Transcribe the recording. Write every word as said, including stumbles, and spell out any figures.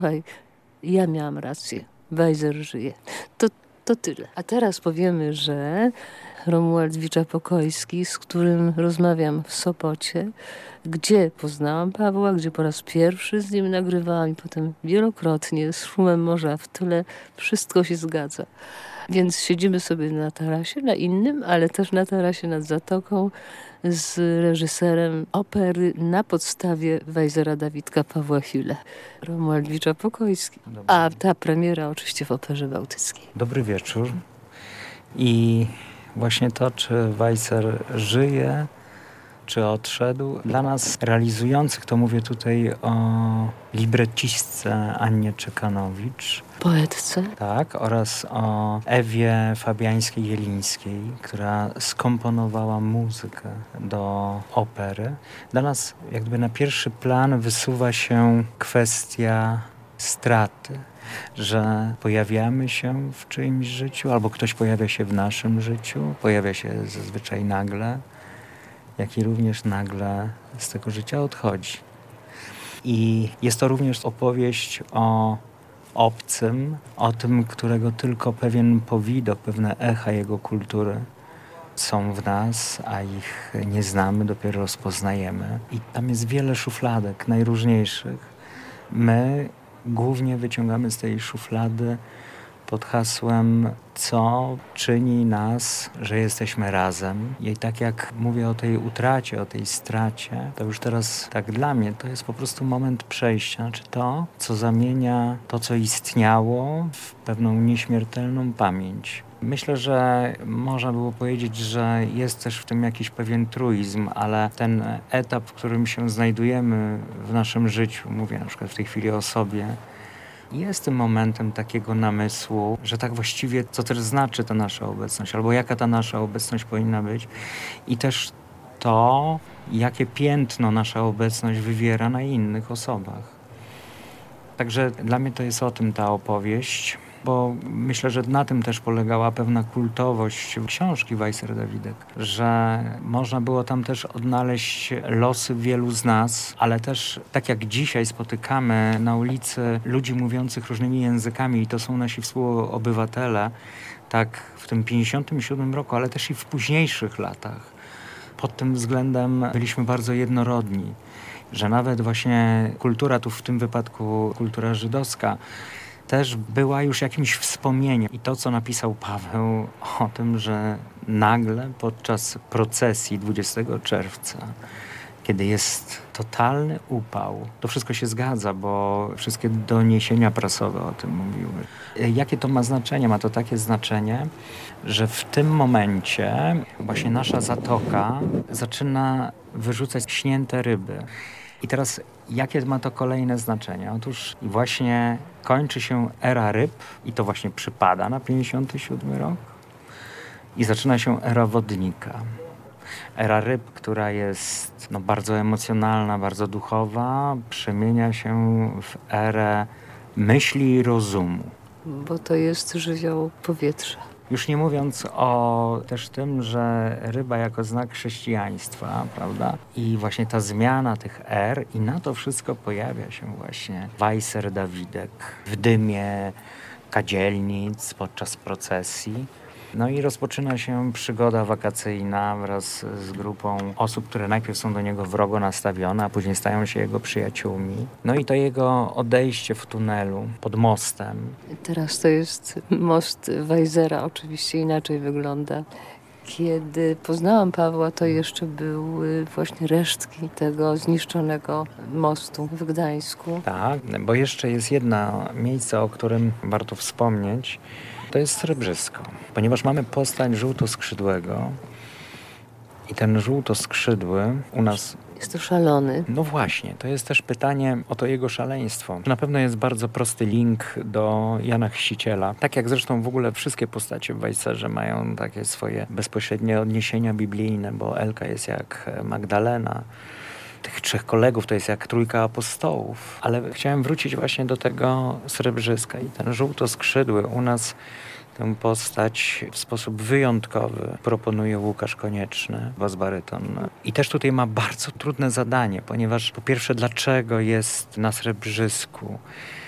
Słuchaj, ja miałam rację. Weiser żyje. To, to tyle. A teraz powiemy, że Romuald Wicza-Pokojski, z którym rozmawiam w Sopocie, gdzie poznałam Pawła, gdzie po raz pierwszy z nim nagrywałam i potem wielokrotnie z szumem morza w tyle, wszystko się zgadza. Więc siedzimy sobie na tarasie, na innym, ale też na tarasie nad zatoką z reżyserem opery na podstawie Weisera Dawidka Pawła Hüle. Romuald Wicza-Pokojski. A ta premiera oczywiście w Operze Bałtyckiej. Dobry wieczór. I właśnie to, czy Weiser żyje, czy odszedł, dla nas realizujących, to mówię tutaj o librettistce Annie Czekanowicz. Poetce. Tak, oraz o Ewie Fabiańskiej-Jelińskiej, która skomponowała muzykę do opery. Dla nas jakby na pierwszy plan wysuwa się kwestia straty, że pojawiamy się w czyimś życiu, albo ktoś pojawia się w naszym życiu, pojawia się zazwyczaj nagle, jak i również nagle z tego życia odchodzi. I jest to również opowieść o obcym, o tym, którego tylko pewien powidok, pewne echa jego kultury są w nas, a ich nie znamy, dopiero rozpoznajemy. I tam jest wiele szufladek najróżniejszych. My głównie wyciągamy z tej szuflady pod hasłem, co czyni nas, że jesteśmy razem. I tak jak mówię o tej utracie, o tej stracie, to już teraz tak dla mnie to jest po prostu moment przejścia. Znaczy to, co zamienia to, co istniało, w pewną nieśmiertelną pamięć. Myślę, że można było powiedzieć, że jest też w tym jakiś pewien truizm, ale ten etap, w którym się znajdujemy w naszym życiu, mówię na przykład w tej chwili o sobie, jest tym momentem takiego namysłu, że tak właściwie co też znaczy ta nasza obecność, albo jaka ta nasza obecność powinna być i też to, jakie piętno nasza obecność wywiera na innych osobach. Także dla mnie to jest o tym ta opowieść, bo myślę, że na tym też polegała pewna kultowość książki Weiser Dawidek, że można było tam też odnaleźć losy wielu z nas, ale też tak jak dzisiaj spotykamy na ulicy ludzi mówiących różnymi językami i to są nasi współobywatele, tak w tym pięćdziesiątym siódmym roku, ale też i w późniejszych latach. Pod tym względem byliśmy bardzo jednorodni, że nawet właśnie kultura, tu w tym wypadku kultura żydowska, też była już jakimś wspomnieniem. I to, co napisał Paweł o tym, że nagle podczas procesji dwudziestego czerwca, kiedy jest totalny upał, to wszystko się zgadza, bo wszystkie doniesienia prasowe o tym mówiły. Jakie to ma znaczenie? Ma to takie znaczenie, że w tym momencie właśnie nasza zatoka zaczyna wyrzucać śnięte ryby. I teraz jakie ma to kolejne znaczenie? Otóż właśnie kończy się era ryb i to właśnie przypada na pięćdziesiąty siódmy rok i zaczyna się era wodnika. Era ryb, która jest no, bardzo emocjonalna, bardzo duchowa, przemienia się w erę myśli i rozumu. Bo to jest żywioł powietrza. Już nie mówiąc o też tym, że ryba jako znak chrześcijaństwa, prawda? I właśnie ta zmiana tych er i na to wszystko pojawia się właśnie Weiser Dawidek w dymie kadzielnic podczas procesji. No i rozpoczyna się przygoda wakacyjna wraz z grupą osób, które najpierw są do niego wrogo nastawione, a później stają się jego przyjaciółmi. No i to jego odejście w tunelu pod mostem. Teraz to jest most Weisera, oczywiście inaczej wygląda. Kiedy poznałam Pawła, to jeszcze były właśnie resztki tego zniszczonego mostu w Gdańsku. Tak, bo jeszcze jest jedno miejsce, o którym warto wspomnieć. To jest Srebrzysko, ponieważ mamy postać żółtoskrzydłego i ten żółtoskrzydły u nas... Jest to szalony. No właśnie, to jest też pytanie o to jego szaleństwo. Na pewno jest bardzo prosty link do Jana Chrzciciela. Tak jak zresztą w ogóle wszystkie postacie w Weiserze mają takie swoje bezpośrednie odniesienia biblijne, bo Elka jest jak Magdalena. Tych trzech kolegów to jest jak trójka apostołów. Ale chciałem wrócić właśnie do tego Srebrzyska i ten żółtoskrzydły u nas tę postać w sposób wyjątkowy proponuje Łukasz Konieczny, bas-baryton. I też tutaj ma bardzo trudne zadanie, ponieważ po pierwsze, dlaczego jest na Srebrzysku?